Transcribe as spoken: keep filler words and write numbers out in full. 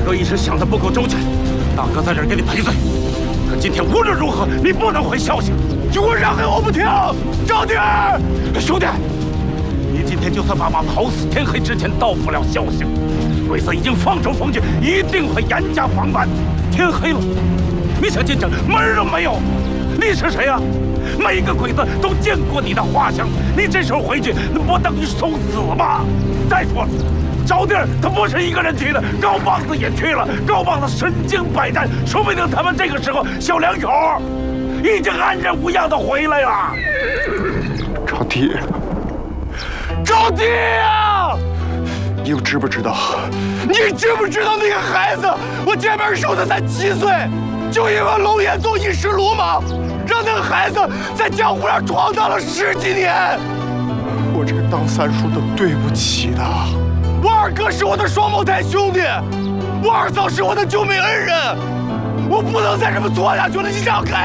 哥一时想的不够周全，大哥在这儿给你赔罪。可今天无论如何，你不能回消息，给我让开我不听！赵弟儿，兄弟，你今天就算把马跑死，天黑之前到不了消息，鬼子已经放出封据，一定会严加防范。天黑了，你想进城门儿都没有。你是谁啊？每个鬼子都见过你的画像，你这时候回去，那不等于送死吗？再说了，招弟儿他不是一个人去的，高棒子也去了。高棒子身经百战，说不定他们这个时候小两口已经安然无恙的回来了。 招弟， 招弟啊！ 你又知不知道？ 你知不知道那个孩子？我前面收的才七岁，就因为龙眼宗一时鲁莽，让那个孩子在江湖上闯荡了十几年。 我这个当三叔的对不起他。 我二哥是我的双胞胎兄弟，我二嫂是我的救命恩人，我不能再这么做下去了！你让开！